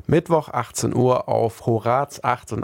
Mittwoch 18 Uhr auf Horaz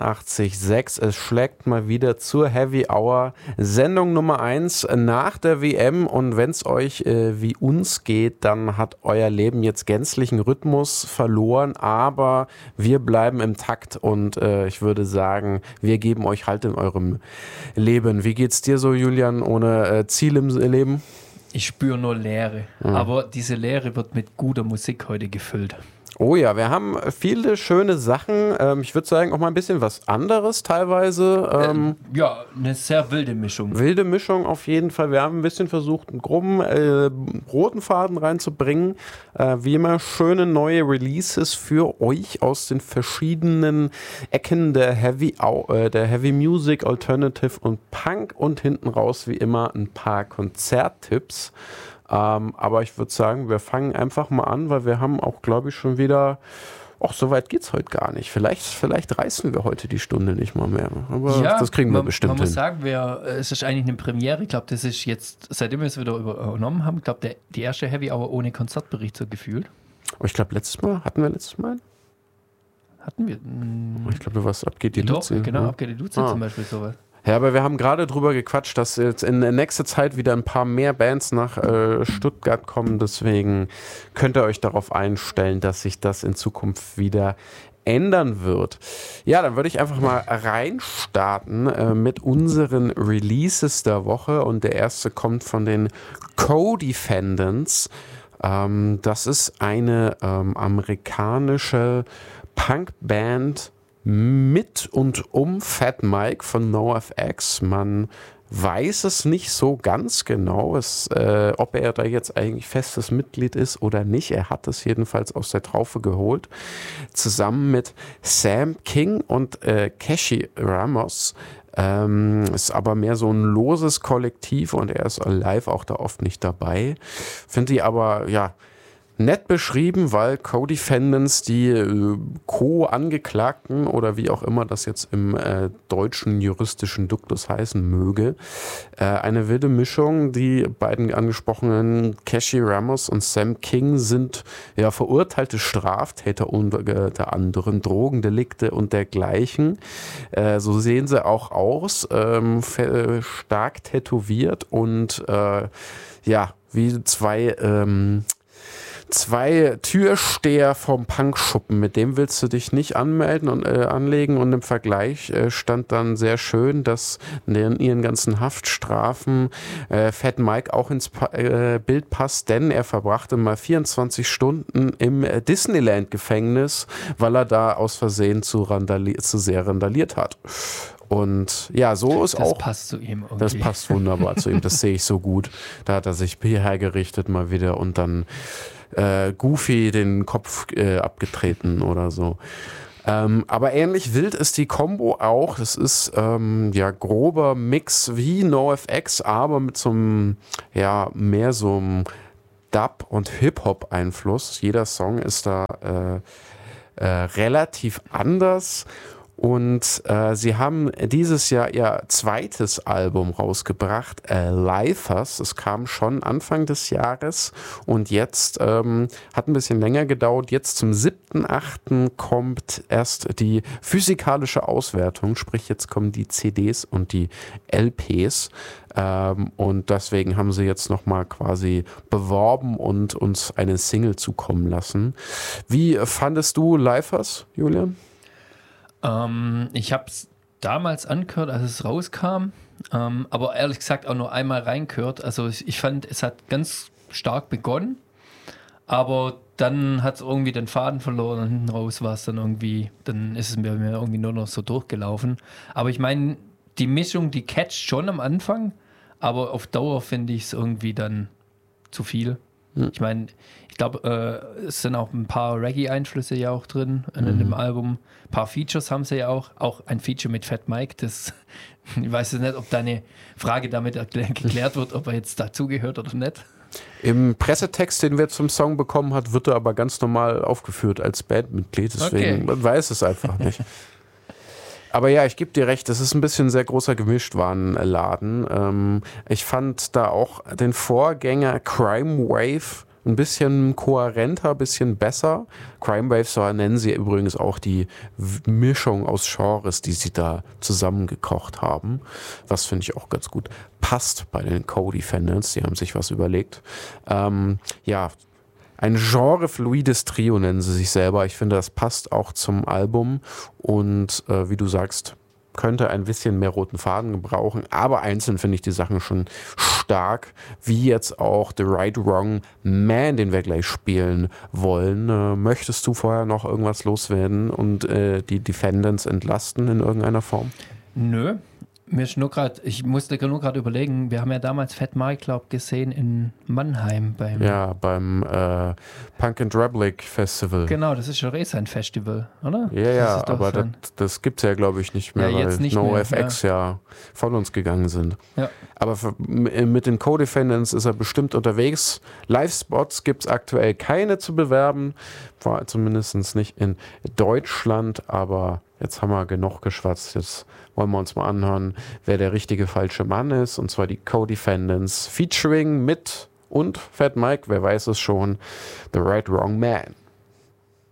88.6. Es schlägt mal wieder zur Heavy Hour. Sendung Nummer 1 nach der WM. Und wenn es euch wie uns geht, dann hat euer Leben jetzt gänzlichen Rhythmus verloren. Aber wir bleiben im Takt und ich würde sagen, wir geben euch Halt in eurem Leben. Wie geht's dir so, Julian, ohne Ziel im Leben? Ich spüre nur Leere. Aber diese Leere wird mit guter Musik heute gefüllt. Oh ja, wir haben viele schöne Sachen. Ich würde sagen, auch mal ein bisschen was anderes teilweise. Ja, eine sehr wilde Mischung. Wilde Mischung auf jeden Fall. Wir haben ein bisschen versucht, einen groben roten Faden reinzubringen. Wie immer schöne neue Releases für euch aus den verschiedenen Ecken der Heavy Music, Alternative und Punk. Und hinten raus wie immer ein paar Konzerttipps. Aber ich würde sagen, wir fangen einfach mal an, weil wir haben auch, glaube ich, schon wieder, so weit geht's heute gar nicht. Vielleicht reißen wir heute die Stunde nicht mal mehr. Aber ja, das kriegen wir bestimmt hin. Man muss sagen, es ist eigentlich eine Premiere. Ich glaube, das ist jetzt, seitdem wir es wieder übernommen haben, ich glaube, die erste Heavy Hour ohne Konzertbericht so gefühlt. Aber ich glaube, hatten wir letztes Mal? Hatten wir? Ich glaube, was abgeht die Luzi. Genau, abgeht die Luzi zum Beispiel sowas. Ja, aber wir haben gerade drüber gequatscht, dass jetzt in der nächsten Zeit wieder ein paar mehr Bands nach Stuttgart kommen. Deswegen könnt ihr euch darauf einstellen, dass sich das in Zukunft wieder ändern wird. Ja, dann würde ich einfach mal reinstarten mit unseren Releases der Woche. Und der erste kommt von den Co-Defendants. Das ist eine amerikanische Punkband mit und um Fat Mike von NoFX. Man weiß es nicht so ganz genau, ob er da jetzt eigentlich festes Mitglied ist oder nicht. Er hat es jedenfalls aus der Traufe geholt. Zusammen mit Sam King und Keshi Ramos. Ist aber mehr so ein loses Kollektiv und er ist live auch da oft nicht dabei. Finde ich aber, ja, nett beschrieben, weil Co-Defendants, die Co-Angeklagten oder wie auch immer das jetzt im deutschen juristischen Duktus heißen möge, eine wilde Mischung. Die beiden angesprochenen Keshi Ramos und Sam King sind ja verurteilte Straftäter unter anderem Drogendelikte und dergleichen. So sehen sie auch aus, stark tätowiert und wie zwei Türsteher vom Punkschuppen, mit dem willst du dich nicht anmelden und anlegen, und im Vergleich stand dann sehr schön, dass in ihren ganzen Haftstrafen Fat Mike auch ins Bild passt, denn er verbrachte mal 24 Stunden im Disneyland-Gefängnis, weil er da aus Versehen zu sehr randaliert hat. Und ja, so ist das auch. Das passt zu ihm irgendwie. Das passt wunderbar zu ihm, das sehe ich so gut. Da hat er sich hierher gerichtet mal wieder und dann Goofy den Kopf abgetreten oder so. Aber ähnlich wild ist die Combo auch. Das ist grober Mix wie NoFX, aber mit so einem, mehr so einem Dub- und Hip-Hop-Einfluss. Jeder Song ist da relativ anders. Und sie haben dieses Jahr ihr zweites Album rausgebracht, Lifers. Es kam schon Anfang des Jahres und jetzt hat ein bisschen länger gedauert. Jetzt zum 7.8. kommt erst die physikalische Auswertung, sprich jetzt kommen die CDs und die LPs. Und deswegen haben sie jetzt nochmal quasi beworben und uns eine Single zukommen lassen. Wie fandest du Lifers, Julian? Ich habe es damals angehört, als es rauskam, aber ehrlich gesagt auch nur einmal reingehört. Also ich fand, es hat ganz stark begonnen, aber dann hat es irgendwie den Faden verloren und hinten raus war es dann irgendwie, dann ist es mir irgendwie nur noch so durchgelaufen. Aber ich meine, die Mischung, die catcht schon am Anfang, aber auf Dauer finde ich es irgendwie dann zu viel. Ich meine, ich glaube, es sind auch ein paar Reggae-Einflüsse ja auch drin in dem Album. Ein paar Features haben sie ja auch. Auch ein Feature mit Fat Mike. Ich weiß jetzt nicht, ob deine Frage damit geklärt wird, ob er jetzt dazugehört oder nicht. Im Pressetext, den wir zum Song bekommen hat, wird er aber ganz normal aufgeführt als Bandmitglied. Deswegen man weiß es einfach nicht. Aber ja, ich gebe dir recht, das ist ein bisschen ein sehr großer Gemischtwarenladen. Ich fand da auch den Vorgänger Crime Wave ein bisschen kohärenter, ein bisschen besser. Crime Wave, so nennen sie übrigens auch die Mischung aus Genres, die sie da zusammengekocht haben. Was finde ich auch ganz gut passt bei den Co-Defendants. Die haben sich was überlegt. Ja, ein genrefluides Trio nennen sie sich selber. Ich finde, das passt auch zum Album und wie du sagst, könnte ein bisschen mehr roten Faden gebrauchen, aber einzeln finde ich die Sachen schon stark, wie jetzt auch The Right Wrong Man, den wir gleich spielen wollen. Möchtest du vorher noch irgendwas loswerden und die Defendants entlasten in irgendeiner Form? Nö. Ich musste nur gerade überlegen, wir haben ja damals Fat Mike, glaube ich, gesehen in Mannheim beim Punk and Republic Festival. Genau, das ist schon sein Festival, oder? Ja, aber das gibt es ja, glaube ich, nicht mehr, weil NoFX ja von uns gegangen sind. Ja. Aber mit den Co-Defendants ist er bestimmt unterwegs. Live-Spots gibt es aktuell keine zu bewerben, war zumindest nicht in Deutschland, aber jetzt haben wir genug geschwatzt. Jetzt wollen wir uns mal anhören, wer der richtige falsche Mann ist. Und zwar die Co-Defendants featuring mit und Fat Mike, wer weiß es schon, The Right Wrong Man.